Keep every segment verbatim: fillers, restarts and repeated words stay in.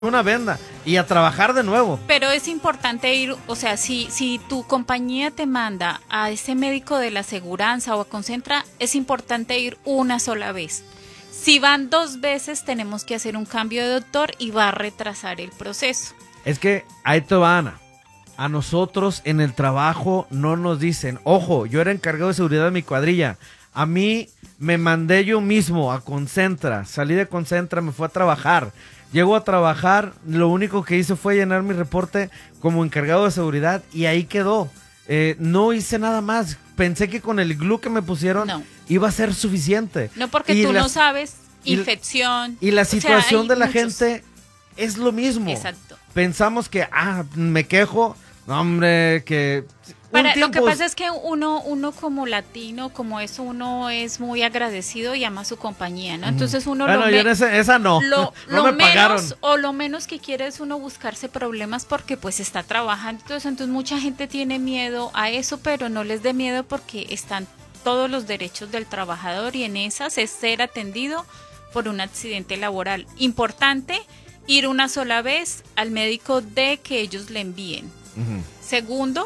una venda y a trabajar de nuevo. Pero es importante ir, o sea, si, si tu compañía te manda a ese médico de la aseguranza o a Concentra, es importante ir una sola vez. Si van dos veces, tenemos que hacer un cambio de doctor y va a retrasar el proceso. Es que ahí te va, Ana. A nosotros en el trabajo no nos dicen, ojo, yo era encargado de seguridad de mi cuadrilla. A mí me mandé yo mismo a Concentra, salí de Concentra, me fui a trabajar. Llego a trabajar, lo único que hice fue llenar mi reporte como encargado de seguridad y ahí quedó. Eh, no hice nada más. Pensé que con el glue que me pusieron no. iba a ser suficiente. No, porque y tú las, no sabes, infección. Y, y la situación o sea, de la muchos. gente es lo mismo. Exacto. Pensamos que, ah, me quejo, no, hombre, que... Para, lo que pasa es que uno, uno como latino, como eso, uno es muy agradecido y ama su compañía, ¿no? Entonces uno bueno, lo yo en ese, esa no, lo, no lo me menos, pagaron. O lo menos que quiere es uno buscarse problemas porque pues está trabajando. Entonces, entonces mucha gente tiene miedo a eso, pero no les dé miedo porque están todos los derechos del trabajador y en esas es ser atendido por un accidente laboral. Importante, ir una sola vez al médico de que ellos le envíen. Uh-huh. Segundo,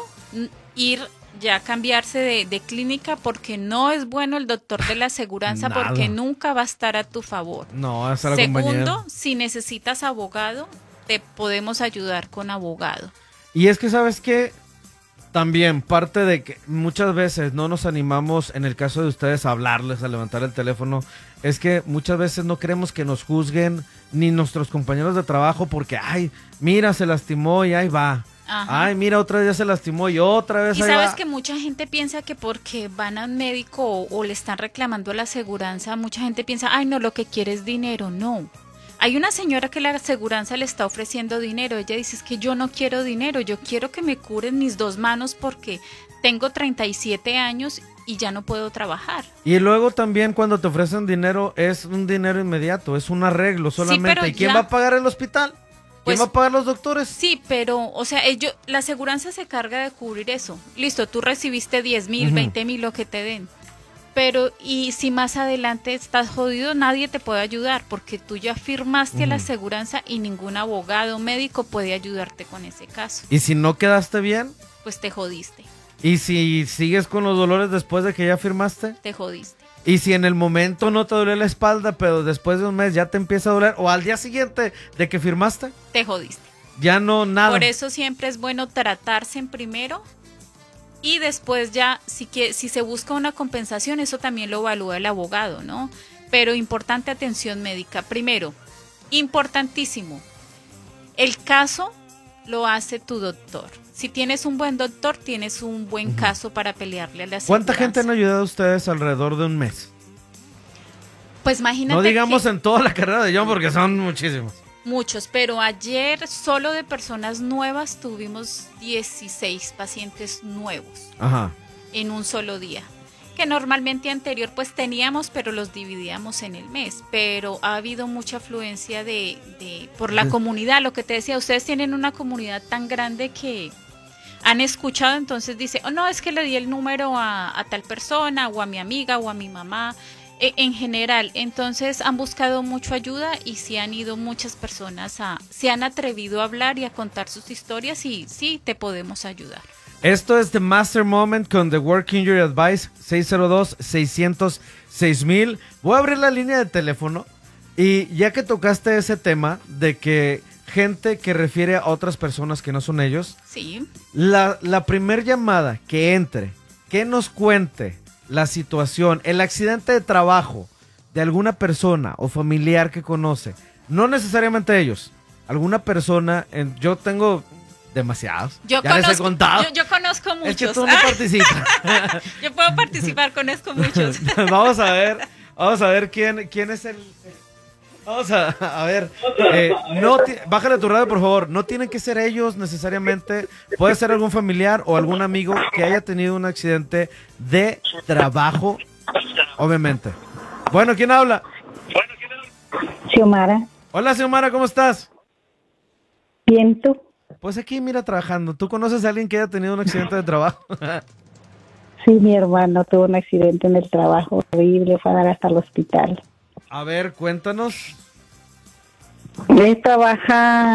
ir ya cambiarse de, de clínica porque no es bueno el doctor de la aseguranza Nada. porque nunca va a estar a tu favor. No, esa es la Segundo, compañía. si necesitas abogado, te podemos ayudar con abogado. Y es que, ¿sabes qué? También parte de que muchas veces no nos animamos, en el caso de ustedes, a hablarles, a levantar el teléfono, es que muchas veces no queremos que nos juzguen ni nuestros compañeros de trabajo porque, ay, mira, se lastimó y ahí va. Ajá. Ay, mira, otra vez ya se lastimó y otra vez y ahí sabes va. Que mucha gente piensa que porque van al médico o, o le están reclamando a la aseguranza, mucha gente piensa, ay, no, lo que quiere es dinero. No. Hay una señora que la aseguranza le está ofreciendo dinero. Ella dice, es que yo no quiero dinero, yo quiero que me curen mis dos manos porque tengo treinta y siete años y ya no puedo trabajar. Y luego también cuando te ofrecen dinero es un dinero inmediato, es un arreglo solamente. Sí, ¿y quién ya... va a pagar el hospital? ¿Quién pues, va a pagar los doctores? Sí, pero, o sea, ellos, la aseguranza se carga de cubrir eso. Listo, tú recibiste diez mil, uh-huh. veinte mil, lo que te den. Pero, y si más adelante estás jodido, nadie te puede ayudar porque tú ya firmaste uh-huh. a la aseguranza y ningún abogado médico puede ayudarte con ese caso. ¿Y si no quedaste bien? Pues te jodiste. ¿Y si sigues con los dolores después de que ya firmaste? Te jodiste. Y si en el momento no te duele la espalda, pero después de un mes ya te empieza a doler, o al día siguiente de que firmaste, te jodiste. Ya no, nada. Por eso siempre es bueno tratarse en primero y después ya, si, que, si se busca una compensación, eso también lo evalúa el abogado, ¿no? Pero importante atención médica. Primero, importantísimo, el caso lo hace tu doctor. Si tienes un buen doctor, tienes un buen uh-huh. caso para pelearle a la aseguranza. ¿Cuánta gente han ayudado a ustedes alrededor de un mes? Pues imagínate. No digamos que, en toda la carrera de John porque son muchísimos. Muchos, pero ayer solo de personas nuevas tuvimos dieciséis pacientes nuevos. Ajá. En un solo día. Que normalmente anterior pues teníamos, pero los dividíamos en el mes. Pero ha habido mucha afluencia de, de por la sí. comunidad. Lo que te decía, ustedes tienen una comunidad tan grande que han escuchado, entonces dice, oh no, es que le di el número a, a tal persona, o a mi amiga, o a mi mamá, eh, en general. Entonces han buscado mucha ayuda y sí han ido muchas personas a, se han atrevido a hablar y a contar sus historias y sí, te podemos ayudar. Esto es The Master Moment con The Work Injury Advice, seis cero dos, seis cero cero, seis mil. Voy a abrir la línea de teléfono y ya que tocaste ese tema de que gente que refiere a otras personas que no son ellos, sí. la, la primer llamada que entre, que nos cuente la situación, el accidente de trabajo de alguna persona o familiar que conoce, no necesariamente ellos, alguna persona, en, yo tengo demasiados, yo ya conozco, les he contado. Yo, yo conozco muchos. Es que tú no participas. Yo puedo participar, conozco muchos. Vamos a ver, vamos a ver quién, quién es el... Vamos a, a ver, eh, no t- bájale tu radio por favor, no tienen que ser ellos necesariamente, puede ser algún familiar o algún amigo que haya tenido un accidente de trabajo, obviamente. Bueno, ¿quién habla? Xiomara. Hola Xiomara, ¿cómo estás? Bien, ¿tú? Pues aquí mira trabajando, ¿tú conoces a alguien que haya tenido un accidente de trabajo? Sí, mi hermano tuvo un accidente en el trabajo horrible, fue a dar hasta el hospital. A ver, cuéntanos. Él trabaja